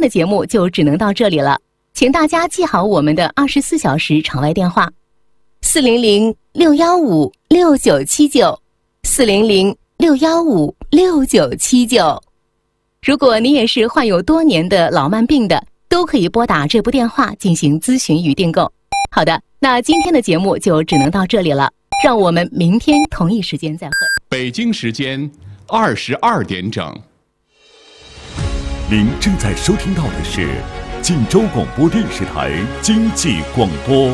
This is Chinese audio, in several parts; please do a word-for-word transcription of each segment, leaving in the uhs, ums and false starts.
的节目就只能到这里了，请大家记好我们的二十四小时场外电话：四零零六幺五六九七九，四零零六幺五六九七九。如果你也是患有多年的老慢病的，都可以拨打这部电话进行咨询与订购。好的，那今天的节目就只能到这里了，让我们明天同一时间再会。 北京时间二十二点整。 您正在收听到的是晋州广播电视台经济广播。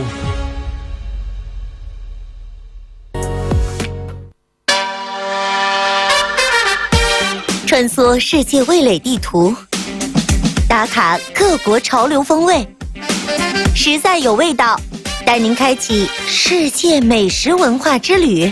穿梭世界味蕾地图，打卡各国潮流风味，实在有味道，带您开启世界美食文化之旅。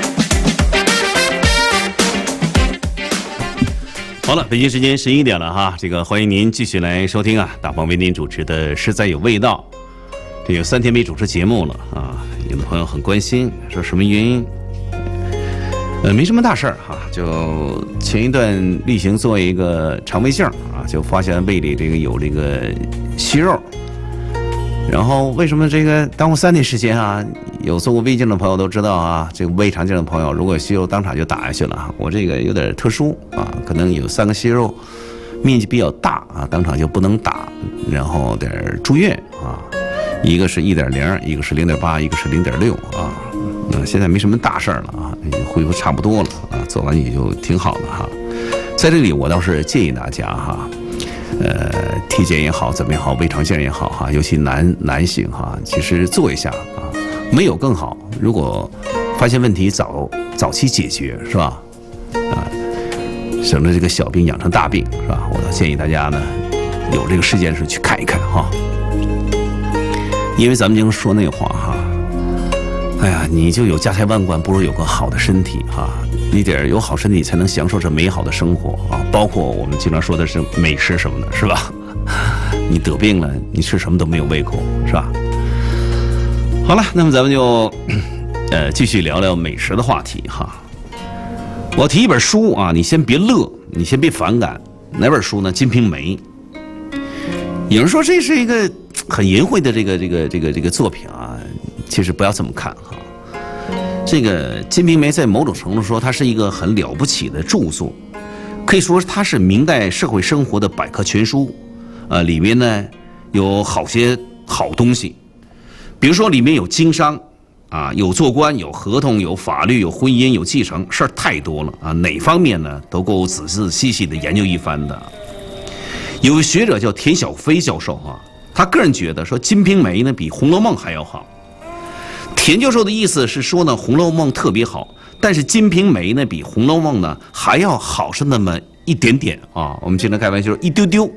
好了，北京时间十一点了哈，这个欢迎您继续来收听啊，大鹏为您主持的《实在有味道》。这有三天没主持节目了啊，有的朋友很关心，说什么原因？呃，没什么大事儿哈，就前一段例行做一个肠胃镜啊，就发现胃里这个有这个息肉。然后为什么这个耽误三天时间啊？有做过胃镜的朋友都知道啊，这个胃肠镜的朋友，如果有息肉当场就打下去了。我这个有点特殊啊，可能有三个息肉，面积比较大啊，当场就不能打，然后得住院啊。一个是一点零，一个是零点八，一个是零点六啊。嗯，现在没什么大事儿了啊，已经恢复差不多了啊，做完也就挺好的哈。在这里我倒是建议大家哈。呃，体检也好，怎么也好，胃肠镜也好哈，尤其男男性哈，其实做一下啊，没有更好。如果发现问题早早期解决是吧？啊，省得这个小病养成大病是吧？我倒建议大家呢，有这个时间时去看一看哈。因为咱们经常说那话哈，哎呀，你就有家财万贯，不如有个好的身体哈。你得有好身体，才能享受这美好的生活啊！包括我们经常说的是美食什么的，是吧？你得病了，你吃什么都没有胃口，是吧？好了，那么咱们就呃继续聊聊美食的话题哈。我提一本书啊，你先别乐，你先别反感。哪本书呢？《金瓶梅》。有人说这是一个很淫秽的这个这个这个这个作品啊，其实不要这么看哈。这个《金瓶梅》在某种程度说，它是一个很了不起的著作，可以说它是明代社会生活的百科全书。呃，里面呢有好些好东西，比如说里面有经商啊，有做官，有合同，有法律，有婚姻，有继承，事儿太多了啊。哪方面呢都够仔仔细细的研究一番的。有个学者叫田小飞教授啊，他个人觉得说《金瓶梅》呢比《红楼梦》还要好。田教授的意思是说呢，《红楼梦》特别好，但是《金瓶梅》呢比《红楼梦》呢还要好上那么一点点啊。我们经常开玩笑说一丢丢。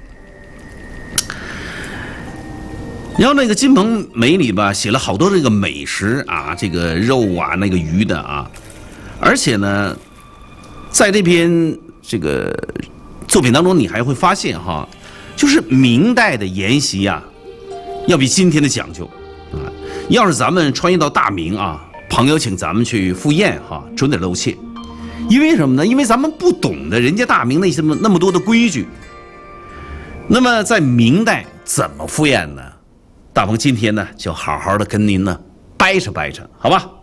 然后那个《金瓶梅》里吧写了好多这个美食啊，这个肉啊，那个鱼的啊，而且呢，在这篇这个作品当中，你还会发现哈，就是明代的筵席啊，要比今天的讲究啊。要是咱们穿越到大明啊，朋友请咱们去赴宴哈，准得露怯。因为什么呢？因为咱们不懂得人家大明那什么那么多的规矩。那么在明代怎么赴宴呢？大鹏今天呢，就好好的跟您呢掰扯掰扯，好吧？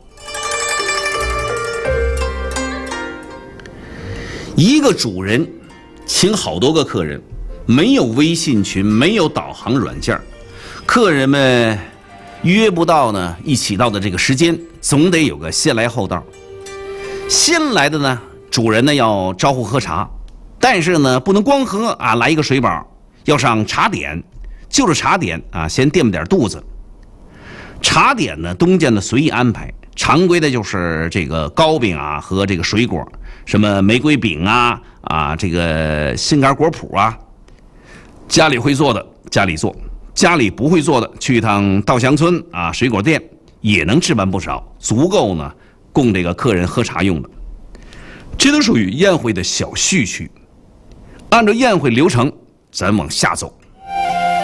一个主人请好多个客人，没有微信群，没有导航软件，客人们约不到呢一起到的这个时间，总得有个先来后到。先来的呢，主人呢要招呼喝茶，但是呢不能光喝啊，来一个水饱，要上茶点，就着茶点啊，先垫吧点肚子。茶点呢，东家呢随意安排，常规的就是这个糕饼啊和这个水果，什么玫瑰饼啊啊，这个心肝果脯啊，家里会做的家里做。家里不会做的，去一趟稻香村啊，水果店也能置办不少，足够呢供这个客人喝茶用的。这都属于宴会的小序曲。按照宴会流程，咱往下走。